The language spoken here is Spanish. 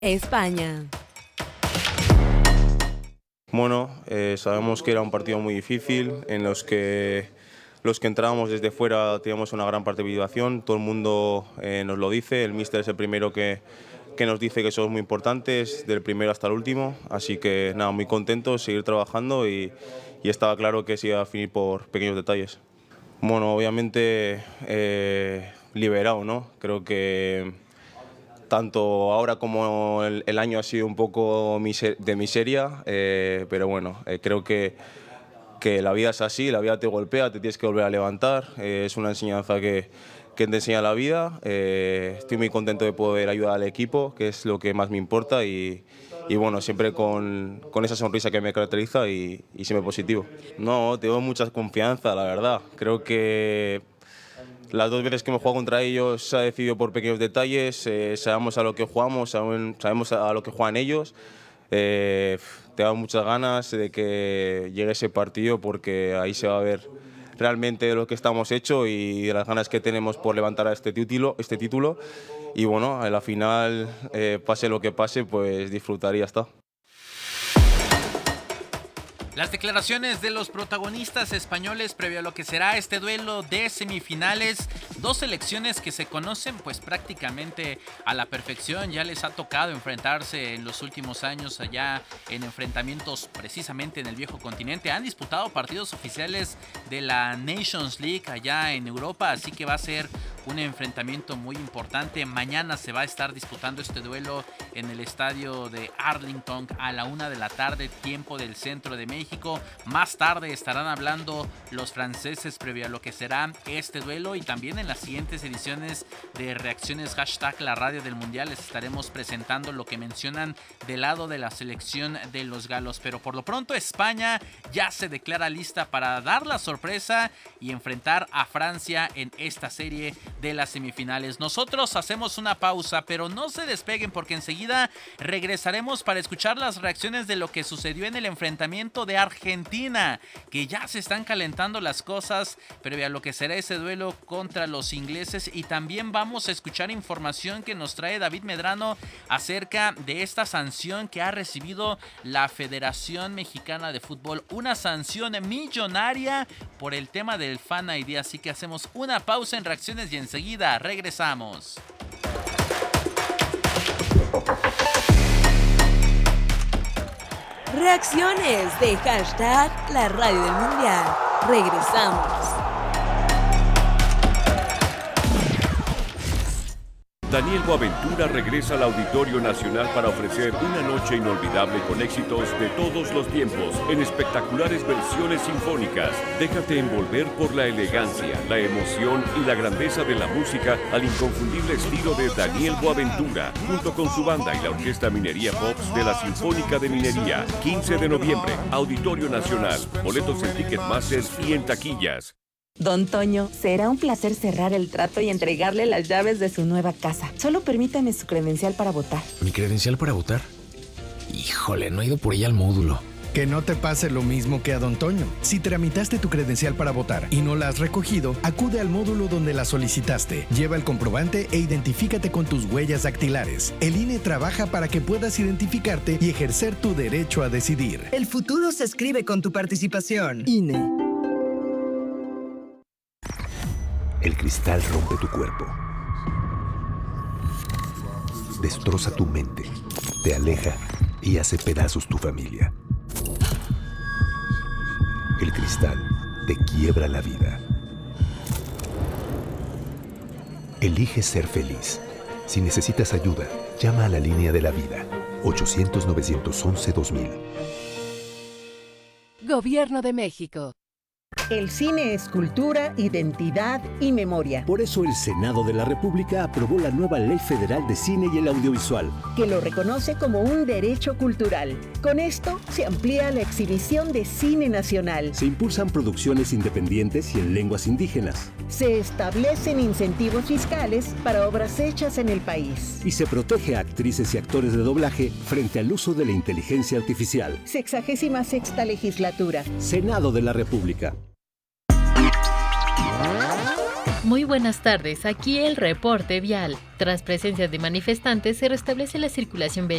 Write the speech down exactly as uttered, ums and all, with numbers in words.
España. Bueno, eh, sabemos que era un partido muy difícil, en los que los que entrábamos desde fuera teníamos una gran participación, todo el mundo eh, nos lo dice, el míster es el primero que, que nos dice que somos muy importantes, del primero hasta el último, así que nada, muy contentos, seguir trabajando y, y estaba claro que se iba a definir por pequeños detalles. Bueno, obviamente eh, liberado, ¿no? Creo que tanto ahora como el, el año ha sido un poco miser, de miseria, eh, pero bueno, eh, creo que, que la vida es así, la vida te golpea, te tienes que volver a levantar, eh, es una enseñanza que, que te enseña la vida, eh, estoy muy contento de poder ayudar al equipo, que es lo que más me importa y, y bueno, siempre con, con esa sonrisa que me caracteriza y, y siempre positivo. No, tengo mucha confianza, la verdad, creo que las dos veces que hemos jugado contra ellos se ha decidido por pequeños detalles, eh, sabemos a lo que jugamos, sabemos a lo que juegan ellos. Eh, tengo muchas ganas de que llegue ese partido porque ahí se va a ver realmente de lo que estamos hechos y de las ganas que tenemos por levantar a este título. Este título. Y bueno, a la final, eh, pase lo que pase, pues disfrutar y ya está. Las declaraciones de los protagonistas españoles previo a lo que será este duelo de semifinales, dos selecciones que se conocen pues prácticamente a la perfección, ya les ha tocado enfrentarse en los últimos años allá en enfrentamientos precisamente en el viejo continente, han disputado partidos oficiales de la Nations League allá en Europa, así que va a ser un enfrentamiento muy importante. Mañana se va a estar disputando este duelo en el estadio de Arlington a la una de la tarde, tiempo del centro de México. Más tarde estarán hablando los franceses previo a lo que será este duelo y también en las siguientes ediciones de Reacciones Hashtag La Radio del Mundial les estaremos presentando lo que mencionan del lado de la selección de los galos. Pero por lo pronto España ya se declara lista para dar la sorpresa y enfrentar a Francia en esta serie de las semifinales. Nosotros hacemos una pausa, pero no se despeguen porque enseguida regresaremos para escuchar las reacciones de lo que sucedió en el enfrentamiento de Argentina, que ya se están calentando las cosas previo a lo que será ese duelo contra los ingleses, y también vamos a escuchar información que nos trae David Medrano acerca de esta sanción que ha recibido la Federación Mexicana de Fútbol, una sanción millonaria por el tema del Fan I D, así que hacemos una pausa en Reacciones y enseguida regresamos. Reacciones de Hashtag La Radio del Mundial. Regresamos. Daniel Boaventura regresa al Auditorio Nacional para ofrecer una noche inolvidable con éxitos de todos los tiempos en espectaculares versiones sinfónicas. Déjate envolver por la elegancia, la emoción y la grandeza de la música al inconfundible estilo de Daniel Boaventura, junto con su banda y la Orquesta Minería Pops de la Sinfónica de Minería. quince de noviembre, Auditorio Nacional. Boletos en Ticketmaster y en taquillas. Don Toño, será un placer cerrar el trato y entregarle las llaves de su nueva casa. Solo permítame su credencial para votar. ¿Mi credencial para votar? Híjole, no he ido por ella al módulo. Que no te pase lo mismo que a Don Toño. Si tramitaste tu credencial para votar y no la has recogido, acude al módulo donde la solicitaste. Lleva el comprobante e identifícate con tus huellas dactilares. El I N E trabaja para que puedas identificarte y ejercer tu derecho a decidir. El futuro se escribe con tu participación. I N E. El cristal rompe tu cuerpo, destroza tu mente, te aleja y hace pedazos tu familia. El cristal te quiebra la vida. Elige ser feliz. Si necesitas ayuda, llama a la línea de la vida, ochocientos, novecientos once, dos mil. Gobierno de México. El cine es cultura, identidad y memoria. Por eso el Senado de la República aprobó la nueva Ley Federal de Cine y el Audiovisual, que lo reconoce como un derecho cultural. Con esto se amplía la exhibición de cine nacional. Se impulsan producciones independientes y en lenguas indígenas. Se establecen incentivos fiscales para obras hechas en el país. Y se protege a actrices y actores de doblaje frente al uso de la inteligencia artificial. Sexagésima sexta legislatura. Senado de la República. Muy buenas tardes, aquí el reporte vial. Tras presencia de manifestantes, se restablece la circulación vehicular